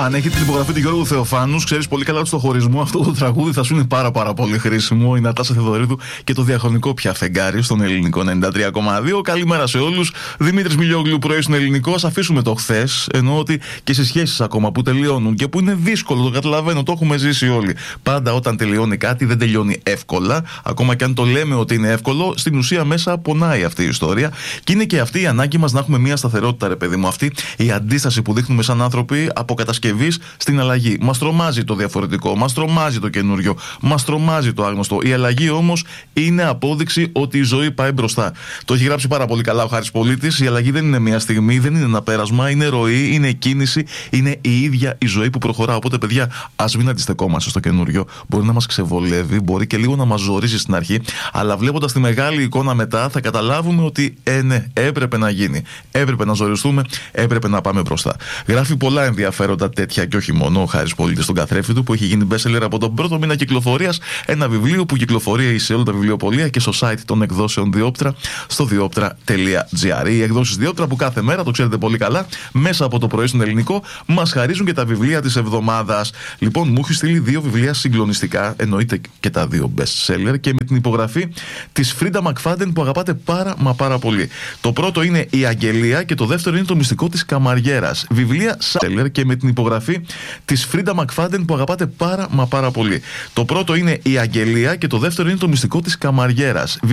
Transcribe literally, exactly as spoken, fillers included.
Αν έχει την υπογραφή του Γιώργου Θεοφάνου, ξέρεις πολύ καλά ότι στο χωρισμό αυτό το τραγούδι θα σου είναι πάρα, πάρα πολύ χρήσιμο. Η Νατάσα Θεοδωρίδου και το διαχρονικό πια φεγγάρι στον ελληνικό ενενήντα τρία κόμμα δύο. Καλημέρα σε όλους. Δημήτρης Μιλιόγλου, πρωί στον ελληνικό. Ας αφήσουμε το χθες. Εννοώ ότι και σε σχέσεις ακόμα που τελειώνουν και που είναι δύσκολο, το καταλαβαίνω, το έχουμε ζήσει όλοι. Πάντα όταν τελειώνει κάτι δεν τελειώνει εύκολα. Ακόμα και αν το λέμε ότι είναι εύκολο, στην ουσία μέσα πονάει αυτή η ιστορία. Και είναι και αυτή η ανάγκη μας να έχουμε μια σταθερότητα, ρε παιδί μου. Αυτή η αντίσταση που δείχνουμε σαν άνθρωποι από κατασκευής στην αλλαγή. Μας τρομάζει το διαφορετικό, μας τρομάζει το καινούριο, μας τρομάζει το άγνωστο. Η αλλαγή όμως είναι απόδειξη ότι η ζωή πάει μπροστά. Το έχει γράψει πάρα πολύ καλά ο Χάρης Πολίτης. Η αλλαγή δεν είναι μια στιγμή, δεν είναι ένα πέρασμα, είναι ροή, είναι κίνηση, είναι η ίδια η ζωή που προχωρά. Οπότε, παιδιά, ας μην αντιστεκόμαστε στο καινούριο. Μπορεί να μας ξεβολεύει, μπορεί και λίγο να μας ζορίζει στην αρχή, αλλά βλέποντας τη μεγάλη εικόνα μετά θα καταλάβουμε ότι ε, ναι, έπρεπε να γίνει. Έπρεπε να ζοριστούμε, έπρεπε να πάμε μπροστά. Γράφει πολλά ενδιαφέροντα τέτοια και όχι μόνο ο Χάρης Πολίτης στον καθρέφτη του, που έχει γίνει bestseller από τον πρώτο μήνα κυκλοφορίας. Ένα βιβλίο που κυκλοφορεί σε όλα τα βιβλιοπωλεία και στο site των εκδόσεων Διόπτρα, στο διόπτρα τελεία τζι άρ. Οι εκδόσεις Διόπτρα που κάθε μέρα, το ξέρετε πολύ καλά, μέσα από το πρωί στον ελληνικό, μας χαρίζουν και τα βιβλία της εβδομάδας. Λοιπόν, μου έχει στείλει δύο βιβλία συγκλονιστικά, εννοείται και τα δύο bestseller, και με την υπογραφή της Φρίντα Μακφάντεν που αγαπάτε πάρα μα πάρα πολύ. Το πρώτο είναι Η Αγγελία και το δεύτερο είναι Το Μυστικό της Καμαριέρας. Βιβλία bestseller και με την υπογραφή της Φρίντα Μακφάντεν που αγαπάτε πάρα μα πάρα πολύ. Το πρώτο είναι Η Αγγελία και το δεύτερο είναι Το Μυστικό της Καμαριέρας.